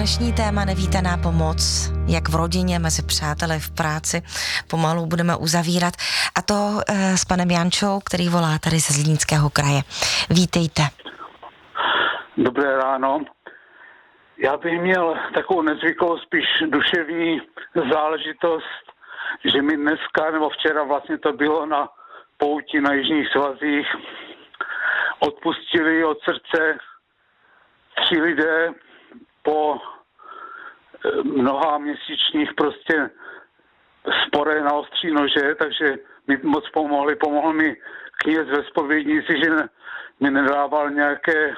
dnešní téma nevítaná pomoc, jak v rodině, mezi přáteli, v práci, pomalu budeme uzavírat. A to s panem Jančou, který volá tady ze Zlínského kraje. Vítejte. Dobré ráno. Já bych měl takovou nezvyklou, spíš duševní záležitost, že mi dneska, nebo včera vlastně to bylo na pouti na Jižních svazích, odpustili od srdce 3 lidé po mnoha měsíčních prostě sporech na ostří nože, takže mi moc pomohli. Pomohl mi kněz ve zpovědnici, že mi nedával nějaké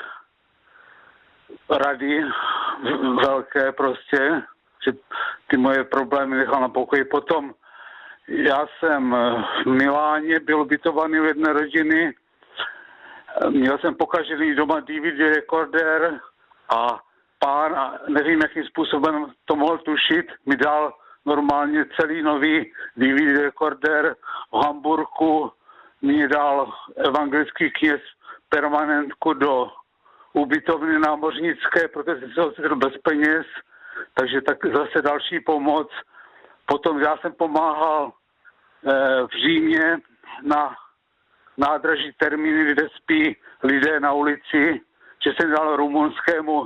rady velké prostě, že ty moje problémy nechal na pokoji. Potom já jsem v Miláně byl ubytovaný u jedné rodiny, měl jsem pokažený doma DVD rekordér a pán, nevím jakým způsobem to mohl tušit, mi dal normálně celý nový DVD rekordér v Hamburku, mi dal evangelický kněz permanentku do ubytovny námořnické, protože jsem se ocitl bez peněz, takže tak zase další pomoc. Potom já jsem pomáhal v Římě na nádraží Termíny, kde spí lidé na ulici, že jsem dal rumunskému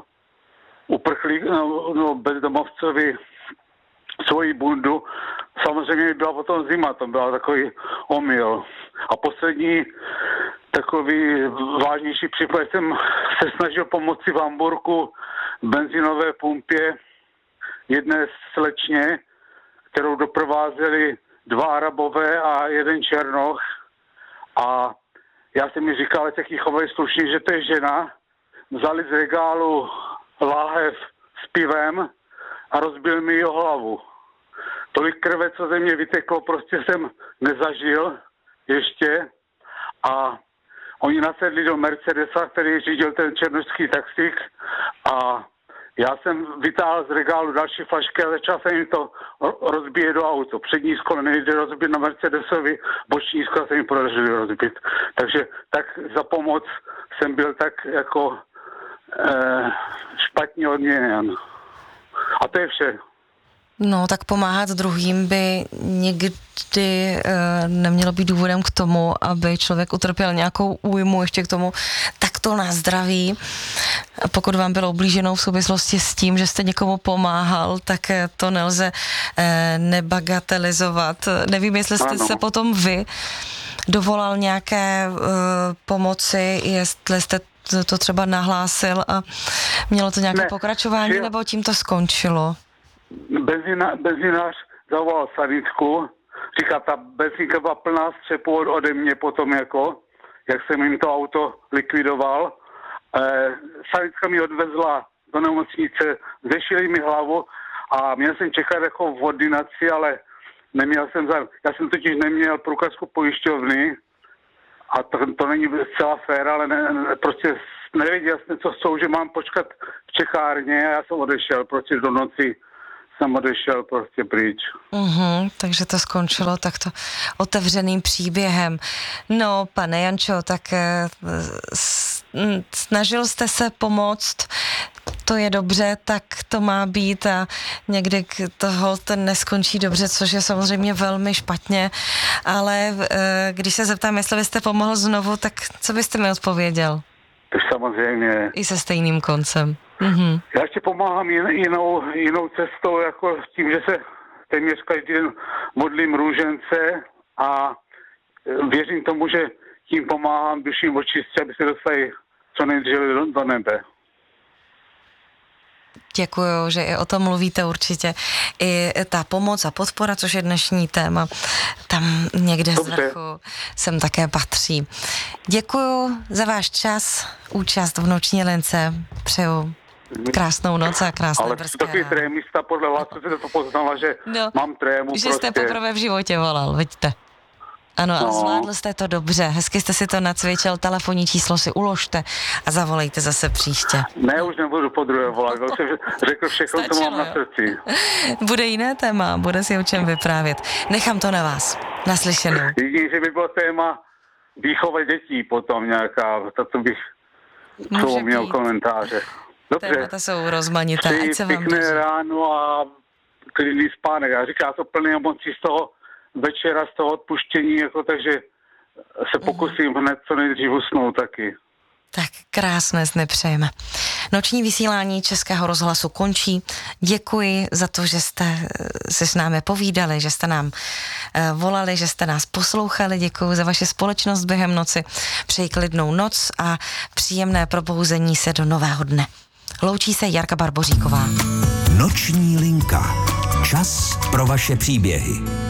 bezdomovcovi svoji bundu. Samozřejmě byla potom zima, to byl takový omyl. A poslední takový vážnější případ, jsem se snažil pomoci v Hamburku v benzinové pumpě jedné slečně, kterou doprovázeli 2 Arabové a 1 Černoch. A já jsem mi říkal, ať taky chovají slušně, že to je žena. Vzali z regálu láhev s pivem a rozbil mi jeho hlavu. Tolik krve, co ze mě vyteklo, prostě jsem nezažil ještě. A oni nasedli do Mercedesa, který řídil ten černošský taxík, a já jsem vytáhl z regálu další flašky a začal jsem jim to rozbíjet do auto. Přední sklo nejde rozbít na Mercedesovi, boční sklo se jim podařili rozbít. Takže tak za pomoc jsem byl tak jako špatně odměněn. A to je vše. No, tak pomáhat druhým by někdy nemělo být důvodem k tomu, aby člověk utrpěl nějakou újmu, ještě k tomu takto na zdraví. Pokud vám bylo ublíženo v souvislosti s tím, že jste někomu pomáhal, tak to nelze nebagatelizovat. Nevím, jestli jste se potom vy dovolal nějaké pomoci, jestli jste to třeba nahlásil a mělo to nějaké pokračování, nebo tím to skončilo? Benzinář zavolal sanitku, říká, ta benzínka byla plná střepu ode mě potom, jako, jak jsem jim to auto likvidoval. Sanitka mi odvezla do nemocnice, zešili mi hlavu a měl jsem čekat jako v ordinaci, ale neměl jsem já jsem totiž neměl průkazku pojišťovny a to není zcela fér, ale prostě nevěděl jsem, co jsou, že mám počkat v čekárně a já jsem odešel prostě do noci. Jsem odešel prostě pryč. Takže to skončilo takto otevřeným příběhem. No, pane Jančo, tak snažil jste se pomoct, to je dobře, tak to má být a někdy toho ten neskončí dobře, což je samozřejmě velmi špatně, ale když se zeptám, jestli byste pomohl znovu, tak co byste mi odpověděl? To samozřejmě. I se stejným koncem. Já ještě pomáhám jinou cestou, jako tím, že se téměř každý den modlím růžence a věřím tomu, že tím pomáhám duším očistě, aby se dostali co nejdříve do nebe. Děkuju, že i o tom mluvíte určitě. I ta pomoc a podpora, což je dnešní téma, tam někde z vrchu sem také patří. Děkuju za váš čas, účast v Noční lince. Přeju krásnou noc a krásné brzké ráno. Ale takový trémista, podle vás, co jste to poznala, že mám trému. Že jste poprvé v životě volal, vidíte. Ano, a zvládl jste to dobře, hezky jste si to nacvičil, telefonní číslo si uložte a zavolejte zase příště. Ne, už nebudu podruhé volat, už jsem řekl všechno, co mám na srdci. Bude jiné téma, bude si o čem vyprávět. Nechám to na vás, naslyšenou. Jedině, že by bylo téma výchova dětí potom nějaká, to bych měl komentáře. Témata jsou rozmanité, ať se vám pěkné ráno a klidný spánek. Já říkám, to plný emocí z toho večera, z toho odpuštění, jako, takže se pokusím hned co nejdřív usnout taky. Tak krásné sny přejeme. Noční vysílání Českého rozhlasu končí. Děkuji za to, že jste se s námi povídali, že jste nám volali, že jste nás poslouchali. Děkuji za vaši společnost během noci. Přeji klidnou noc a příjemné probouzení se do nového dne. Loučí se Jarka Barboříková. Noční linka. Čas pro vaše příběhy.